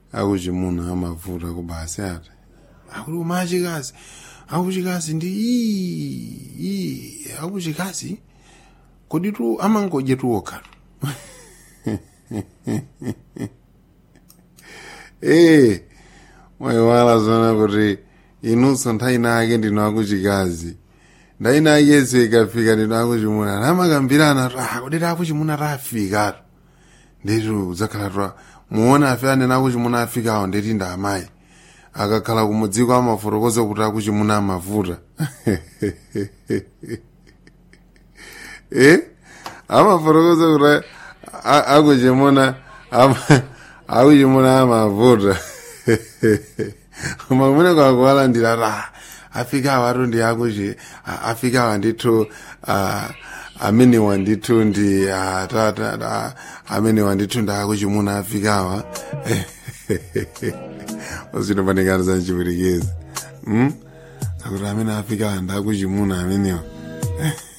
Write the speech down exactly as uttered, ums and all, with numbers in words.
akuchimuna amavuta kubasi ati akuli umachikazi akuchikazi ndi ii akuchikazi kodi tu amangoje tuoka eh waiwala zona kuti inunso nthaina ake ndino akuchikazi ndaina yese ikafika ndino akuchimuna namakambirana ah kodi akuchimuna rafika ndiro zakhala muona afi anena akuchimuna afikawo ndeti ndamayi akakhala kumudziko amaforokoza kuti akuchimuna amavuta eh amaforokoza kuti akuchimuna akuchimuna amavuta mamuna kwa kuwala ndilala afikawo atu ndi akuchi afikawo ndithu amene wandithu ndi tata amene wandithu ndi akuchimuna afikawa osinopanikana za nchipirikezi hmm? akuti amene afikawa ndi akuchimuna amenewa